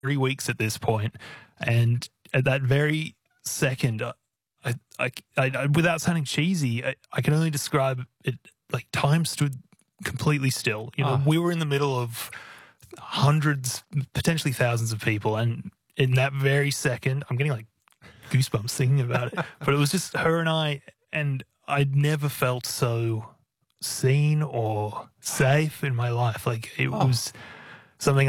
3 weeks at this point, and at that very second, without sounding cheesy, I can only describe it like time stood completely still. We were in the middle of hundreds, potentially thousands of people, and in that very second, I'm getting like goosebumps thinking about it. But it was just her and I'd never felt so seen or safe in my life. Like it was something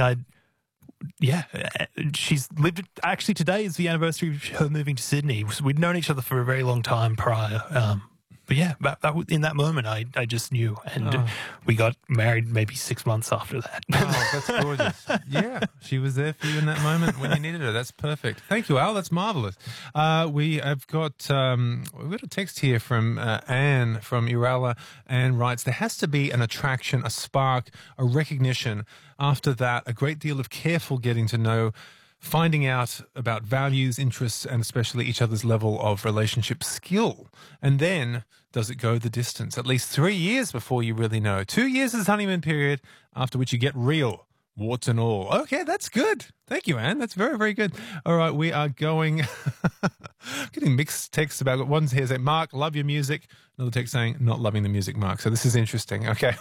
she's lived. Actually, today is the anniversary of her moving to Sydney. We'd known each other for a very long time prior. But yeah, in that moment, I just knew, and we got married maybe 6 months after that. Oh, that's gorgeous. Yeah, she was there for you in that moment when you needed her. That's perfect. Thank you, Al. That's marvellous. We've got a text here from Anne from Uralla. Anne writes, there has to be an attraction, a spark, a recognition. After that, a great deal of careful getting to know, finding out about values, interests, and especially each other's level of relationship skill. And then, does it go the distance? At least 3 years before you really know. 2 years is the honeymoon period, after which you get real, warts and all. Okay, that's good. Thank you, Anne. That's very, very good. All right, we are going... getting mixed texts about... One's here saying, Mark, love your music. Another text saying, not loving the music, Mark. So this is interesting. Okay.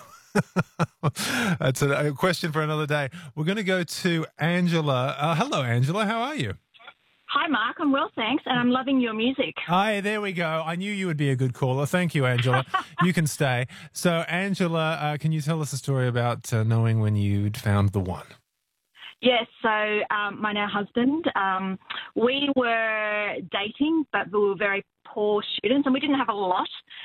That's a question for another day. We're going to go to Angela. Hello, Angela. How are you? Hi, Mark. I'm well, thanks, and I'm loving your music. Hi, there we go. I knew you would be a good caller. Thank you, Angela. You can stay. So, Angela, can you tell us a story about knowing when you'd found the one? Yes, so my now husband, we were dating, but we were very poor students, and we didn't have a lot.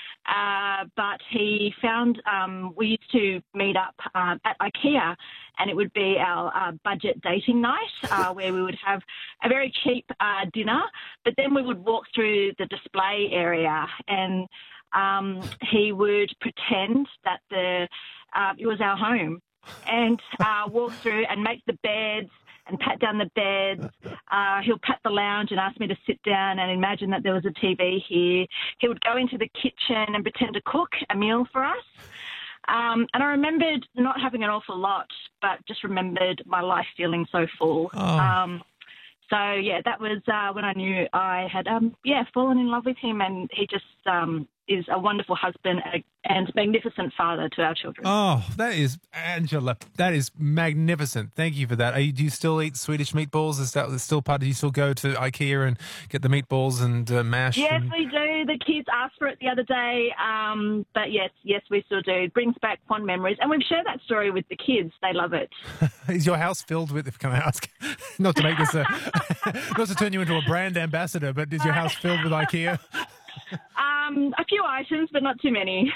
But he found we used to meet up at IKEA, and it would be our budget dating night where we would have a very cheap dinner, but then we would walk through the display area, and he would pretend that it was our home, and walk through and make the beds and pat down the beds. He'll pat the lounge and ask me to sit down and imagine that there was a TV here. He would go into the kitchen and pretend to cook a meal for us. And I remembered not having an awful lot, but just remembered my life feeling so full. So, yeah, that was when I knew I had, fallen in love with him, and he just is a wonderful husband and magnificent father to our children. Oh, that is, Angela, that is magnificent. Thank you for that. Do you still eat Swedish meatballs? Is that still part of, do you still go to IKEA and get the meatballs and mash? Yes, we do. The kids asked for it the other day, but yes, we still do. It brings back fond memories, and we've shared that story with the kids. They love it. Is your house filled with, can I ask, not to make this not to turn you into a brand ambassador, but is your house filled with IKEA? A few items, but not too many.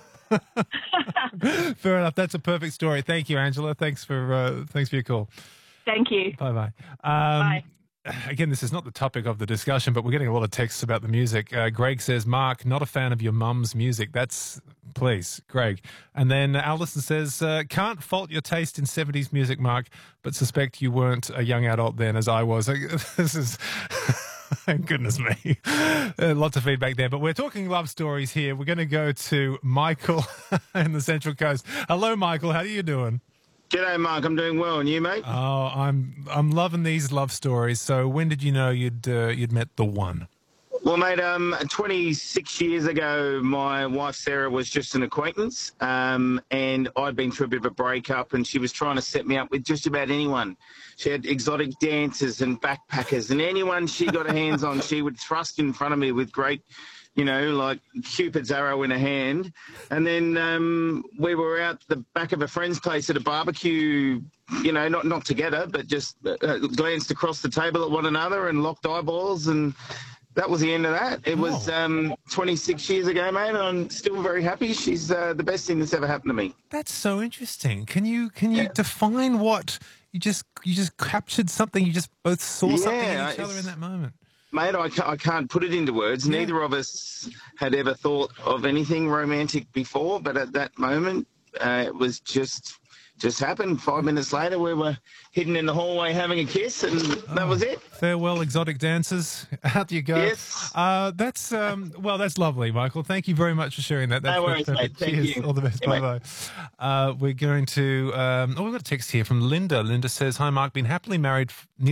Fair enough. That's a perfect story. Thank you, Angela. Thanks for your call. Thank you. Bye-bye. Bye. Again, this is not the topic of the discussion, but we're getting a lot of texts about the music. Greg says, Mark, not a fan of your mum's music. Please, Greg. And then Alison says, can't fault your taste in 70s music, Mark, but suspect you weren't a young adult then as I was. This is... Goodness me. Lots of feedback there. But we're talking love stories here. We're going to go to Michael in the Central Coast. Hello, Michael. How are you doing? G'day, Mark. I'm doing well. And you, mate? Oh, I'm loving these love stories. So when did you know you'd met the one? Well, mate, 26 years ago, my wife Sarah was just an acquaintance, and I'd been through a bit of a breakup, and she was trying to set me up with just about anyone. She had exotic dancers and backpackers, and anyone she got her hands on, she would thrust in front of me with great, like Cupid's arrow in her hand. And then we were out the back of a friend's place at a barbecue, not together, but just glanced across the table at one another and locked eyeballs, and that was the end of that. It was 26 years ago, mate, and I'm still very happy. She's the best thing that's ever happened to me. That's so interesting. Can you define what you just captured something? You just both saw something in each other in that moment. Mate, I can't put it into words. Yeah. Neither of us had ever thought of anything romantic before, but at that moment, it was just just happened. 5 minutes later, we were hidden in the hallway having a kiss, and that was it. Farewell, exotic dancers. Out you go. Yes. That's lovely, Michael. Thank you very much for sharing that. No worries, mate. Thank Cheers. you. All the best. Yeah, Bye-bye. We're going to... we've got a text here from Linda. Linda says, "Hi, Mark. Been happily married nearly